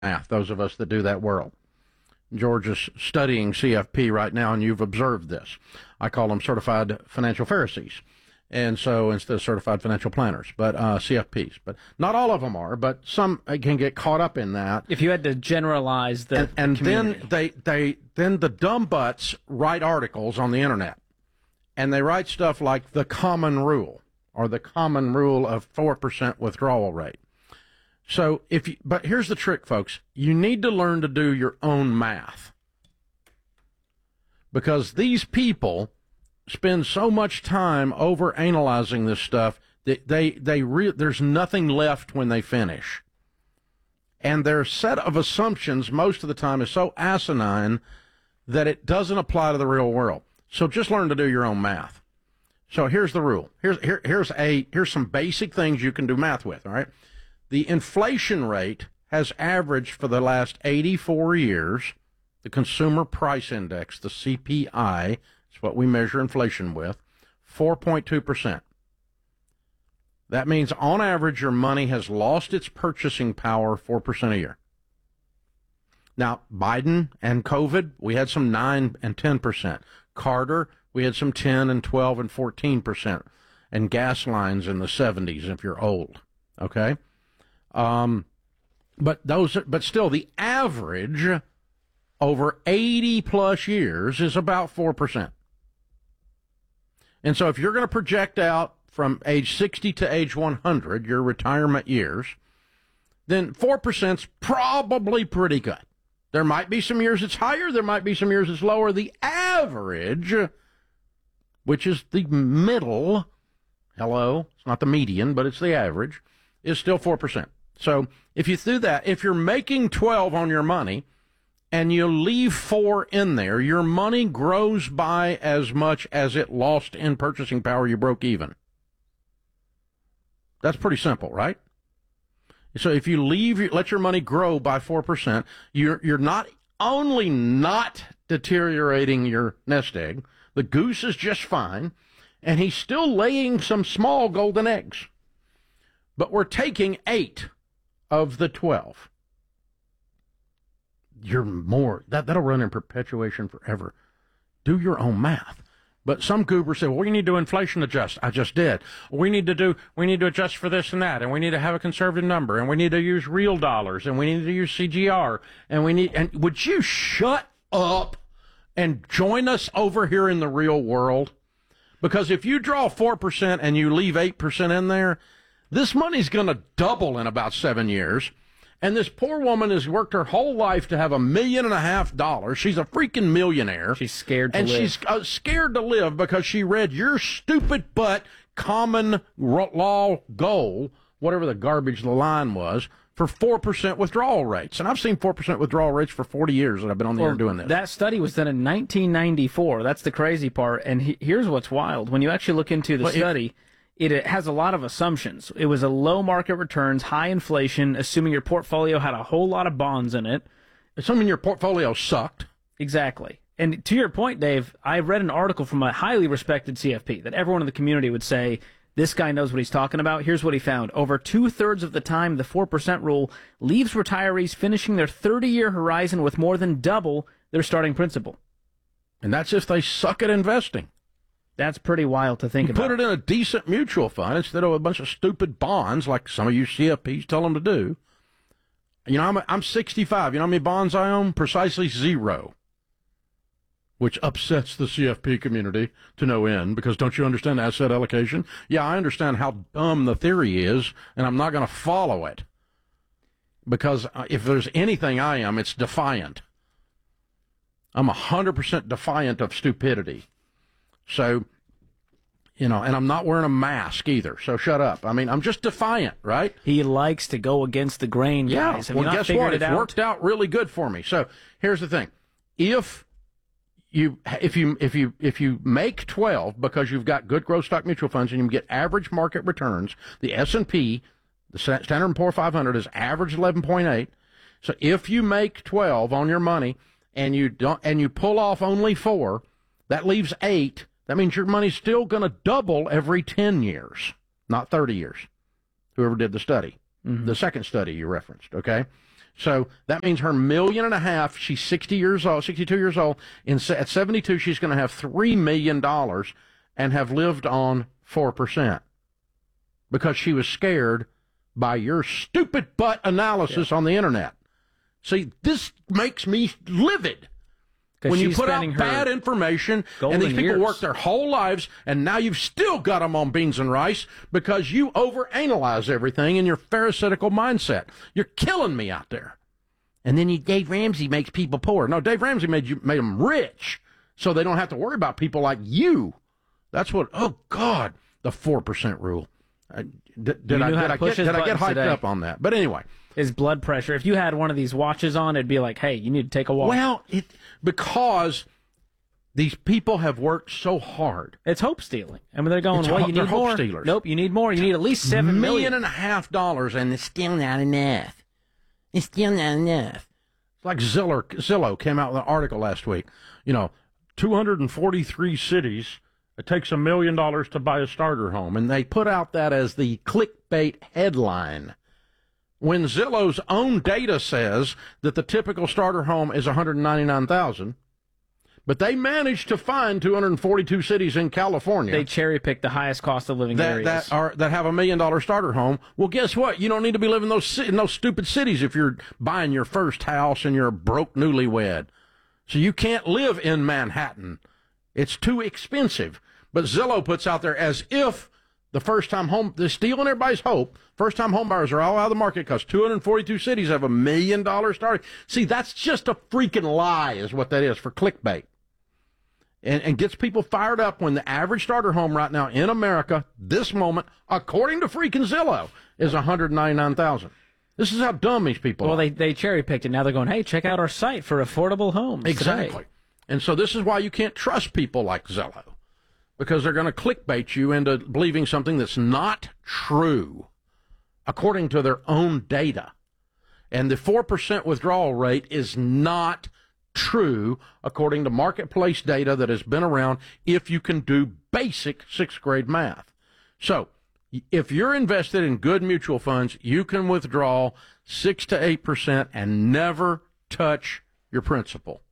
math, those of us that do that world. George is studying CFP right now, and you've observed this. I call them certified financial Pharisees. And so instead of certified financial planners, but CFPs. But not all of them are, but some can get caught up in that. If you had to generalize the and community. then the dumb butts write articles on the internet. And they write stuff like the common rule or the common rule of 4% withdrawal rate. So but here's the trick, folks. You need to learn to do your own math. Because these people spend so much time over analyzing this stuff that there's nothing left when they finish. And their set of assumptions most of the time is so asinine that it doesn't apply to the real world. So just learn to do your own math. So here's the rule. Here's some basic things you can do math with, all right? The inflation rate has averaged for the last 84 years, the Consumer Price Index, the CPI, it's what we measure inflation with, 4.2%. That means on average your money has lost its purchasing power 4% a year. Now, Biden and COVID, we had some 9 and 10%. Carter, we had some 10 and 12 and 14%. And gas lines in the 70s if you're old. Okay? But still, the average over 80 plus years is about 4%. And so if you're going to project out from age 60 to age 100, your retirement years, then 4% is probably pretty good. There might be some years it's higher. There might be some years it's lower. The average, which is the middle, it's not the median, but it's the average, is still 4%. So if you do that, if you're making 12 on your money and you leave 4 in there, your money grows by as much as it lost in purchasing power. You broke even. That's pretty simple, right? So if you let your money grow by 4%, you're not only not deteriorating your nest egg, the goose is just fine, and he's still laying some small golden eggs. But we're taking 8 of the 12. That'll run in perpetuation forever. Do your own math. But some goobers say, well, we need to inflation adjust. I just did. We need to adjust for this and that, and we need to have a conservative number, and we need to use real dollars, and we need to use CGR, and would you shut up and join us over here in the real world? Because if you draw 4% and you leave 8% in there, this money's going to double in about 7 years. And this poor woman has worked her whole life to have $1.5 million. She's a freaking millionaire. She's scared to live. And she's scared to live because she read your stupid butt common law goal, whatever the garbage the line was, for 4% withdrawal rates. And I've seen 4% withdrawal rates for 40 years that I've been on the air doing this. That study was done in 1994. That's the crazy part. And here's what's wild. When you actually look into the study, it has a lot of assumptions. It was a low market returns, high inflation, assuming your portfolio had a whole lot of bonds in it. Assuming your portfolio sucked. Exactly. And to your point, Dave, I read an article from a highly respected CFP that everyone in the community would say, this guy knows what he's talking about. Here's what he found. Over 2/3 of the time, the 4% rule leaves retirees finishing their 30-year horizon with more than double their starting principal. And that's if they suck at investing. That's pretty wild to think about. Put it in a decent mutual fund instead of a bunch of stupid bonds like some of you CFPs tell them to do. You know, I'm 65. You know how many bonds I own? Precisely 0. Which upsets the CFP community to no end, because don't you understand asset allocation? Yeah, I understand how dumb the theory is, and I'm not going to follow it. Because if there's anything I am, it's defiant. I'm 100% defiant of stupidity. So, you know, and I'm not wearing a mask either, so shut up. I mean, I'm just defiant, right? He likes to go against the grain, guys. Yeah, well, guess what? It's worked out really good for me. So here's the thing. If you make 12 because you've got good growth stock mutual funds and you get average market returns, the S&P, the Standard & Poor's 500 is average 11.8. So if you make 12 on your money and you pull off only 4, that leaves 8. That means your money's still going to double every 10 years, not 30 years. Whoever did the study, the second study you referenced, okay? So that means her $1.5 million, she's 60 years old, 62 years old. At 72, she's going to have $3 million and have lived on 4% because she was scared by your stupid butt analysis on the internet. See, this makes me livid. When you put out bad information and these people work their whole lives and now you've still got them on beans and rice because you overanalyze everything in your pharisaical mindset. You're killing me out there. And then Dave Ramsey makes people poor. No, Dave Ramsey made them rich so they don't have to worry about people like you. That's what, oh, God, the 4% rule. Did I get hyped up on that? But anyway. His blood pressure. If you had one of these watches on, it'd be like, hey, you need to take a walk. Well, because these people have worked so hard. It's hope stealing. I mean, they're going, well, you need more. Hope stealers. Nope, you need more. You need at least $7 million. $1.5 million, and it's still not enough. It's still not enough. It's like Zillow came out with an article last week. 243 cities. It takes $1 million to buy a starter home, and they put out that as the clickbait headline. When Zillow's own data says that the typical starter home is $199,000, but they managed to find 242 cities in California. They cherry-picked the highest cost of living areas. That have $1 million starter home. Well, guess what? You don't need to be living in those stupid cities if you're buying your first house and you're a broke newlywed. So you can't live in Manhattan. It's too expensive. But Zillow puts out there as if the first-time home, they're stealing everybody's hope. First-time home buyers are all out of the market because 242 cities have $1 million starting. See, that's just a freaking lie is what that is for clickbait. And gets people fired up when the average starter home right now in America, this moment, according to freaking Zillow, is $199,000. This is how dumb these people are. Well, they cherry-picked it. Now they're going, hey, check out our site for affordable homes. Exactly. Today. And so this is why you can't trust people like Zillow. Because they're going to clickbait you into believing something that's not true, according to their own data. And the 4% withdrawal rate is not true, according to marketplace data that has been around, if you can do basic sixth-grade math. So if you're invested in good mutual funds, you can withdraw 6 to 8% and never touch your principal.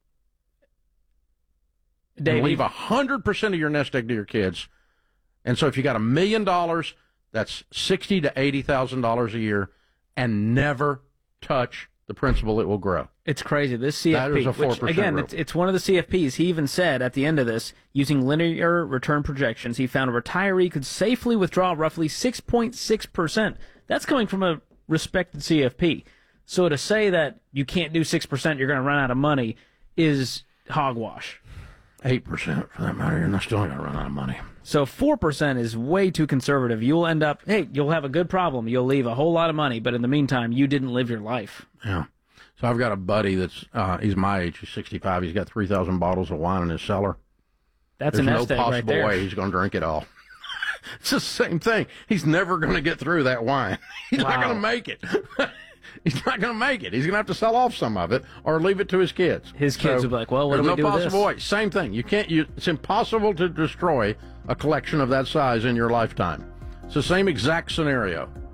Dave, leave 100% of your nest egg to your kids. And so if you got $1 million, that's $60,000 to $80,000 a year, and never touch the principal. It will grow. It's crazy. This CFP, that is a 4% which, again, rule. It's one of the CFPs. He even said at the end of this, using linear return projections, he found a retiree could safely withdraw roughly 6.6%. That's coming from a respected CFP. So to say that you can't do 6%, you're going to run out of money, is hogwash. 8% for that matter, you're not still going to run out of money. So 4% is way too conservative. You'll end up, you'll have a good problem. You'll leave a whole lot of money, but in the meantime, you didn't live your life. Yeah. So I've got a buddy that's, he's my age, he's 65. He's got 3,000 bottles of wine in his cellar. That's There's a no nest egg right possible there. way he's going to drink it all. It's the same thing. He's never going to get through that wine. He's not going to make it. He's not going to make it. He's going to have to sell off some of it or leave it to his kids. His kids will be like, well, what do we do with this? There's no possible way. Same thing. It's impossible to destroy a collection of that size in your lifetime. It's the same exact scenario.